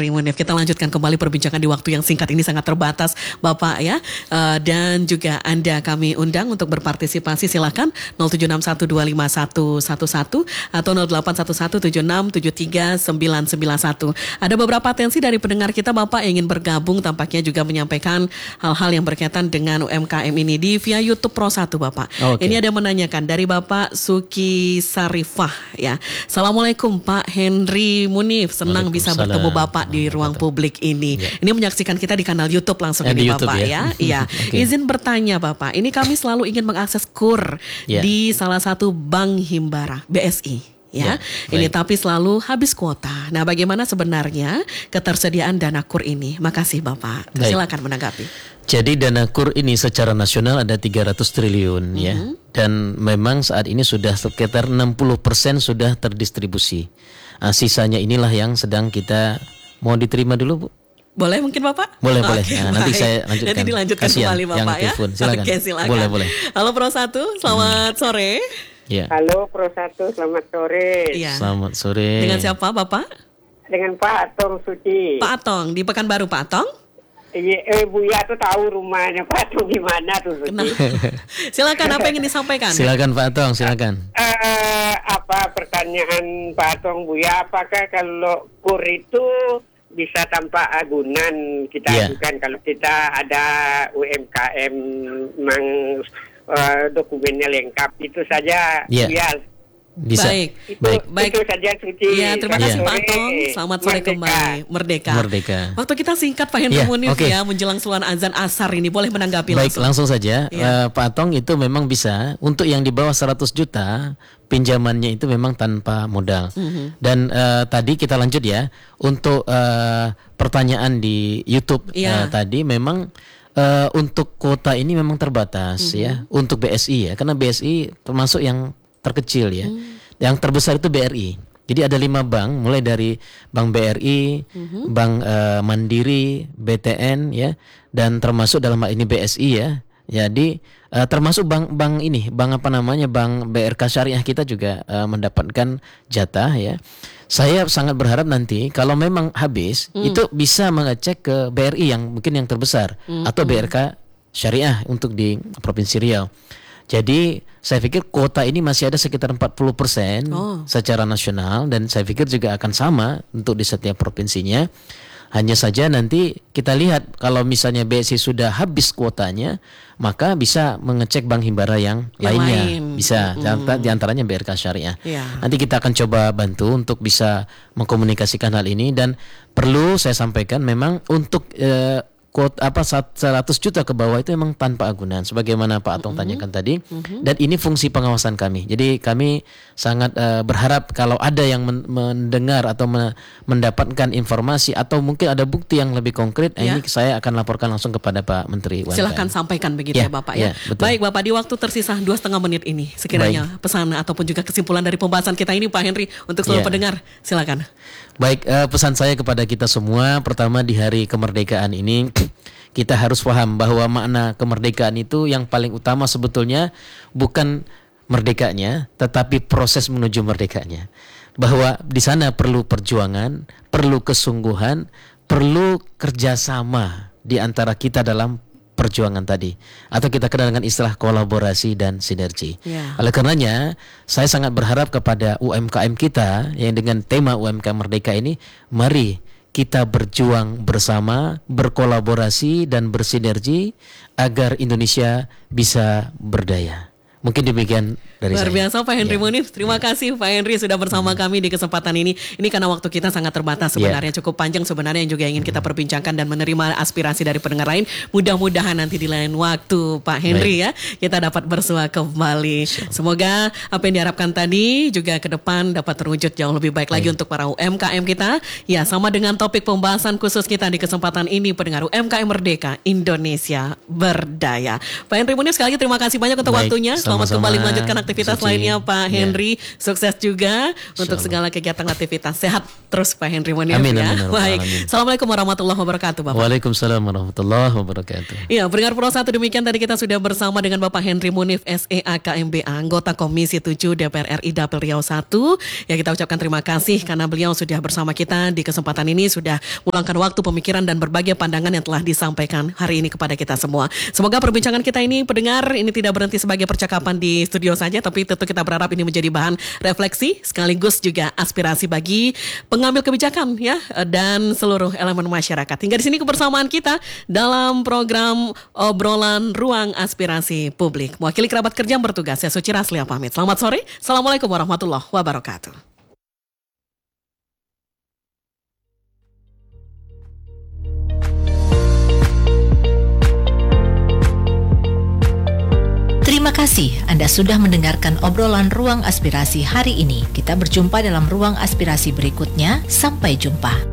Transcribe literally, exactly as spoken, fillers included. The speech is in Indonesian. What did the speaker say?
Henry Munif. Kita lanjutkan kembali perbincangan di waktu yang singkat ini, sangat terbatas Bapak ya. Uh, dan juga Anda kami undang untuk berpartisipasi, silakan nol tujuh enam satu dua lima satu satu satu atau nol delapan satu satu tujuh enam tujuh tiga sembilan sembilan satu. Ada beberapa atensi dari pendengar kita Bapak yang ingin bergabung, tampaknya juga menyampaikan hal-hal yang berkaitan dengan U M K M ini di via YouTube Pro satu Bapak. Okay. Ini ada menanyakan dari Bapak Suki Sarifah ya. Assalamualaikum Pak Henry Munif, senang bisa bertemu Bapak di ruang publik ini. Ya. Ini menyaksikan kita di kanal YouTube langsung ya, ini Bapak YouTube, ya. ya. Iya. Okay. Izin bertanya Bapak, ini kami selalu ingin mengakses kur ya. di salah satu bank Himbara B S I. Ya, ya ini tapi selalu habis kuota. Nah, bagaimana sebenarnya ketersediaan dana kur ini? Makasih Bapak. Baik. Silakan menanggapi. Jadi dana kur ini secara nasional ada tiga ratus triliun mm-hmm. ya. Dan memang saat ini sudah sekitar enam puluh persen sudah terdistribusi. Nah, sisanya inilah yang sedang kita mau diterima dulu, Bu. Boleh mungkin Bapak? Boleh, boleh. Nah, nanti saya lanjutkan. Nanti dilanjutkan Kasian kembali Bapak ya. Silakan. Oke, silakan. Boleh, boleh. Halo Pro satu, selamat hmm. sore. Ya. Halo Pro satu, selamat sore. Ya. Selamat sore. Dengan siapa Bapak? Dengan Pak Atong Suci. Pak Atong, di Pekanbaru Pak Atong? Iya, eh, Buya tuh tahu rumahnya Pak Atong di mana tuh. Silakan, apa yang ingin disampaikan? Silakan Pak Atong, silakan. Uh, apa pertanyaan Pak Atong Buya, apakah kalau kur itu bisa tanpa agunan kita yeah. ajukan kalau kita ada U M K M memang uh, dokumennya lengkap, itu saja yeah. ya. Bisa. Baik, itu, baik, baik. Itu saja Suci. Ya, terima kasih ya. Pak Atong. Selamat sore Merdeka. kembali. Merdeka. Merdeka. Waktu kita singkat Pak Henry ya, Munif okay. ya, menjelang seluruh azan asar ini, boleh menanggapi Baik, langsung. langsung saja. Ya. Uh, Pak Atong itu memang bisa untuk yang di bawah seratus juta pinjamannya itu memang tanpa modal. Mm-hmm. Dan uh, tadi kita lanjut ya untuk uh, pertanyaan di YouTube ya. uh, tadi memang uh, untuk kuota ini memang terbatas mm-hmm. ya untuk B S I ya, karena B S I termasuk yang terkecil ya. Mm. Yang terbesar itu B R I. Jadi ada lima bank, mulai dari Bank B R I, mm-hmm. Bank uh, Mandiri, B T N ya, dan termasuk dalam hal ini B S I ya. Jadi uh, termasuk bank-bank ini, bank apa namanya, Bank B R K Syariah kita juga uh, mendapatkan jatah ya. Saya sangat berharap nanti kalau memang habis mm. itu bisa mengecek ke B R I yang mungkin yang terbesar mm-hmm. atau B R K Syariah untuk di Provinsi Riau. Jadi saya pikir kuota ini masih ada sekitar empat puluh persen oh. secara nasional, dan saya pikir juga akan sama untuk di setiap provinsinya. Hanya saja nanti kita lihat kalau misalnya B S I sudah habis kuotanya, maka bisa mengecek Bank Himbara yang, yang lainnya. Lain. Bisa, mm. di antaranya B R K Syariah. Yeah. Nanti kita akan coba bantu untuk bisa mengkomunikasikan hal ini, dan perlu saya sampaikan memang untuk eh, quote apa seratus juta ke bawah itu memang tanpa agunan sebagaimana Pak Atong mm-hmm. tanyakan tadi, mm-hmm. dan ini fungsi pengawasan kami. Jadi kami sangat uh, berharap kalau ada yang men- mendengar atau me- mendapatkan informasi atau mungkin ada bukti yang lebih konkret, ya. Ini saya akan laporkan langsung kepada Pak Menteri U M K M. Silahkan sampaikan begitu ya, ya Bapak ya. ya Baik Bapak, di waktu tersisa dua setengah menit ini sekiranya Baik. pesan ataupun juga kesimpulan dari pembahasan kita ini Pak Henry untuk seluruh ya. pendengar, silakan. Baik, uh, pesan saya kepada kita semua, pertama di hari kemerdekaan ini kita harus paham bahwa makna kemerdekaan itu yang paling utama sebetulnya bukan merdekanya, tetapi proses menuju merdekanya. Bahwa di sana perlu perjuangan, perlu kesungguhan, perlu kerjasama di antara kita dalam perjuangan tadi, atau kita kenal dengan istilah kolaborasi dan sinergi. Yeah. Oleh karenanya, saya sangat berharap kepada U M K M kita yang dengan tema U M K M Merdeka ini, mari kita berjuang bersama, berkolaborasi dan bersinergi agar Indonesia bisa berdaya. Mungkin demikian dari Luar saya. biasa Pak Henry ya. Munif. Terima ya. kasih Pak Henry sudah bersama hmm. kami di kesempatan ini. Ini karena waktu kita sangat terbatas sebenarnya, ya. cukup panjang sebenarnya yang juga ingin kita perbincangkan dan menerima aspirasi dari pendengar lain. Mudah-mudahan nanti di lain waktu Pak Henry Baik. ya kita dapat bersua kembali. Sure. Semoga apa yang diharapkan tadi juga ke depan dapat terwujud jauh lebih baik lagi Baik. untuk para U M K M kita. Ya, sama dengan topik pembahasan khusus kita di kesempatan ini, pendengar U M K M Merdeka Indonesia Berdaya. Pak Henry Munif, sekali lagi terima kasih banyak untuk Baik. waktunya. Selamat Sama-sama. kembali melanjutkan aktivitas aktivitas Suci. lainnya Pak Ya. Henry. Sukses juga untuk Allah. segala kegiatan aktivitas. Sehat terus Pak Henry Munif Amin, ya. amin, ya rabbal Baik. alamin. Assalamualaikum warahmatullahi wabarakatuh Bapak. Waalaikumsalam warahmatullahi wabarakatuh. Iya, pendengar Pro satu demikian tadi kita sudah bersama dengan Bapak Henry Munif S E A K M B A, anggota Komisi tujuh D P R R I Dapil Riau satu. Ya, kita ucapkan terima kasih karena beliau sudah bersama kita di kesempatan ini, sudah meluangkan waktu, pemikiran dan berbagai pandangan yang telah disampaikan hari ini kepada kita semua. Semoga perbincangan kita ini pendengar ini tidak berhenti sebagai percakapan di studio saja, tapi tentu kita berharap ini menjadi bahan refleksi sekaligus juga aspirasi bagi pengambil kebijakan ya dan seluruh elemen masyarakat. Hingga di sini kebersamaan kita dalam program obrolan ruang aspirasi publik. Mewakili kerabat kerja yang bertugas, saya Suci Raslia pamit. Selamat sore. Assalamualaikum warahmatullahi wabarakatuh. Terima kasih Anda sudah mendengarkan obrolan Ruang Aspirasi hari ini. Kita berjumpa dalam Ruang Aspirasi berikutnya. Sampai jumpa.